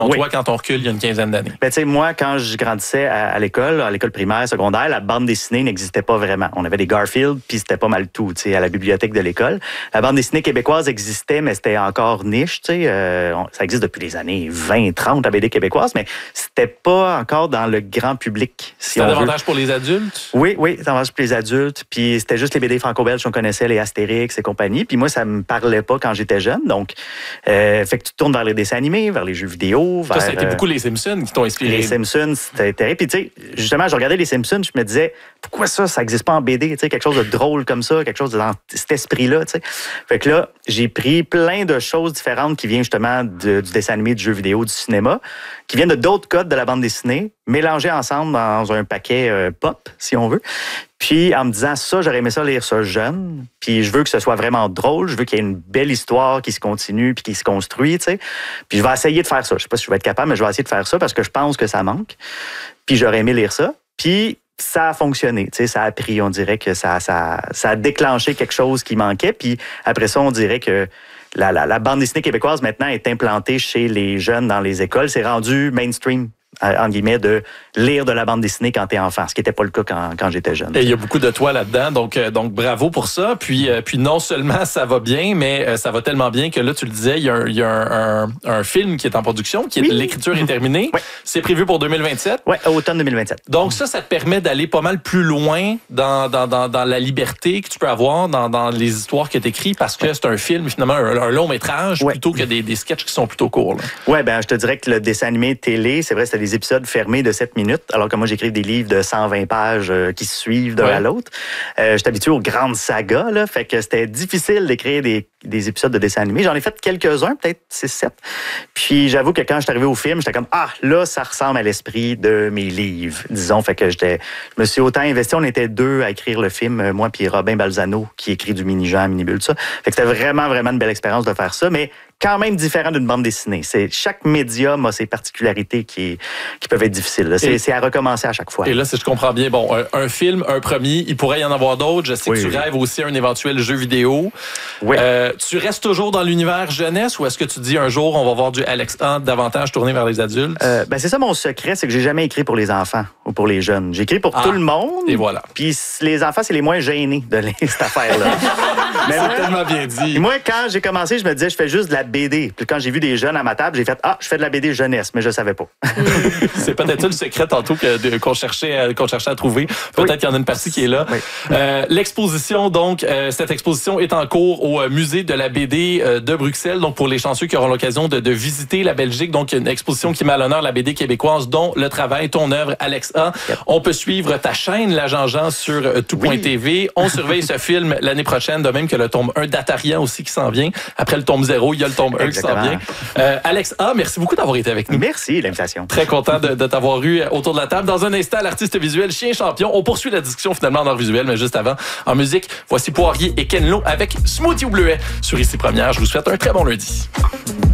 Donc, toi, quand on recule, il y a une quinzaine d'années. Ben, tu sais, moi, quand je grandissais à l'école primaire, secondaire, la bande dessinée n'existait pas vraiment. On avait des Garfield, puis c'était pas mal tout, tu sais, à la bibliothèque de l'école. La bande dessinée québécoise existait, mais c'était encore niche, tu sais. Ça existe depuis les années 20, 30, la BD québécoise, mais c'était pas encore dans le grand public, si on veut. C'était davantage pour les adultes? Oui, davantage pour les adultes. Puis c'était juste les BD franco-belges qu'on connaissait, les Astérix et compagnie. Puis moi, ça me parlait pas quand j'étais jeune. Donc, fait que tu te tournes vers les dessins animés, vers les jeux vidéo. Ça a été beaucoup les Simpsons qui t'ont inspiré. Les Simpsons, c'était terrible. Puis tu sais, justement, je regardais les Simpsons, je me disais, pourquoi ça n'existe pas en BD? Tu sais, quelque chose de drôle comme ça, quelque chose dans cet esprit-là, tu sais. Fait que là, j'ai pris plein de choses différentes qui viennent justement du dessin animé, du jeu vidéo, du cinéma, qui viennent de d'autres codes de la bande dessinée, mélangés ensemble dans un paquet pop, si on veut. Puis en me disant ça, j'aurais aimé ça lire ça jeune. Puis je veux que ce soit vraiment drôle. Je veux qu'il y ait une belle histoire qui se continue puis qui se construit, tu sais. Puis je vais essayer de faire ça. Je sais pas si je vais être capable, mais je vais essayer de faire ça parce que je pense que ça manque. Puis j'aurais aimé lire ça. Puis ça a fonctionné, tu sais, ça a pris. On dirait que ça a déclenché quelque chose qui manquait. Puis après ça, on dirait que la bande dessinée québécoise maintenant est implantée chez les jeunes dans les écoles. C'est rendu mainstream, en guillemets, de lire de la bande dessinée quand t'es enfant, ce qui n'était pas le cas quand j'étais jeune. Et il y a beaucoup de toi là-dedans, donc bravo pour ça. Puis non seulement ça va bien, mais ça va tellement bien que là, tu le disais, il y a un film qui est en production, l'écriture est terminée. Oui. C'est prévu pour 2027. Oui, automne 2027. Donc ça te permet d'aller pas mal plus loin dans la liberté que tu peux avoir dans les histoires que tu écris, parce que c'est un film, finalement, un long métrage, plutôt que des sketchs qui sont plutôt courts. Oui, ben je te dirais que le dessin animé télé, c'est vrai, c'était des épisodes fermés de 7 minutes, alors que moi, j'écris des livres de 120 pages qui se suivent d'un à l'autre. Je suis habitué aux grandes sagas, là, fait que c'était difficile d'écrire des épisodes de dessin animé. J'en ai fait quelques-uns, peut-être 6-7. Puis j'avoue que quand je suis arrivé au film, j'étais comme, là, ça ressemble à l'esprit de mes livres, disons. Fait que je me suis autant investi. On était 2 à écrire le film, moi puis Robin Balzano, qui écrit du mini-Jean, mini-bulle, tout ça. Fait que c'était vraiment, vraiment une belle expérience de faire ça, mais quand même différent d'une bande dessinée. Chaque médium a ses particularités qui peuvent être difficiles. C'est à recommencer à chaque fois. Et là, si je comprends bien, bon, un film, un premier, il pourrait y en avoir d'autres. Je sais que tu rêves aussi à un éventuel jeu vidéo. Oui. Tu restes toujours dans l'univers jeunesse, ou est-ce que tu dis un jour, on va voir du Alex Hunt davantage tourné vers les adultes? Ben c'est ça mon secret, c'est que j'ai jamais écrit pour les enfants ou pour les jeunes. J'ai écrit pour tout le monde. Et voilà. Puis les enfants, c'est les moins gênés de cette affaire-là. Mais c'est tellement bien dit. Moi, quand j'ai commencé, je me disais, je fais juste de la BD. Puis quand j'ai vu des jeunes à ma table, j'ai fait, je fais de la BD jeunesse, mais je savais pas. C'est peut-être ça le secret tantôt qu'on cherchait à trouver. Peut-être qu'il y en a une partie qui est là. Oui. L'exposition, donc, cette exposition est en cours au musée de la BD de Bruxelles. Donc, pour les chanceux qui auront l'occasion de visiter la Belgique, donc une exposition qui met à l'honneur la BD québécoise, dont le travail, ton œuvre, Alex A. Yep. On peut suivre ta chaîne, La Jean-Jean, sur tout.tv. On surveille ce film l'année prochaine, de même que le tome 1 d'Atarian aussi qui s'en vient. Après le tome 0, il y a le tome 1 qui s'en vient. Alex A, merci beaucoup d'avoir été avec nous. Merci, l'invitation. Très content de t'avoir eu autour de la table. Dans un instant, l'artiste visuel Chien Champion. On poursuit la discussion finalement en art visuel, mais juste avant, en musique, voici Poirier et Ken Lo avec Smoothie au bleuet sur Ici Première. Je vous souhaite un très bon lundi.